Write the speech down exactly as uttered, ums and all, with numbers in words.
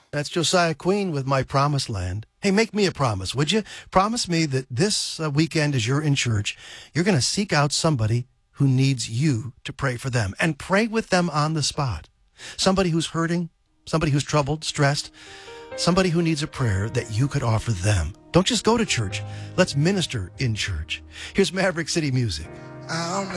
That's Josiah Queen with My Promised Land. Hey, make me a promise, would you? Promise me that this uh, weekend as you're in church, you're going to seek out somebody who needs you to pray for them and pray with them on the spot. Somebody who's hurting, somebody who's troubled, stressed, somebody who needs a prayer that you could offer them. Don't just go to church. Let's minister in church. Here's Maverick City Music. I'll